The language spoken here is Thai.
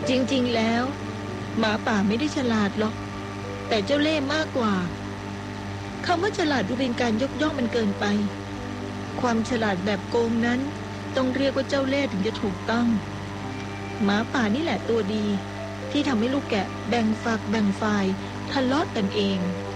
จริงๆแล้วหมาป่าไม่ได้ฉลาดหรอกแต่เจ้าเล่ห์มากกว่าคำว่าฉลาดดูเป็นการยกย่องมันเกินไปความฉลาดแบบโกงนั้นต้องเรียกว่าเจ้าเล่ห์ถึงจะถูกต้องหมาป่านี่แหละตัวดีที่ทำให้ลูกแกะแบ่งฝักแบ่งฝ่ายทะเลาะกันเอง